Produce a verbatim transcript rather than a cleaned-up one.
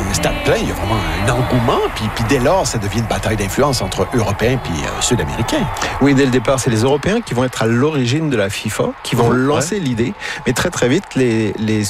un stade plein, il y a vraiment un engouement, puis, puis dès lors, ça devient une bataille d'influence entre Européens puis euh, Sud-Américains. Oui, dès le départ, c'est les Européens qui vont être à l'origine de la FIFA, qui vont Ouais. lancer l'idée, mais très très vite, les, les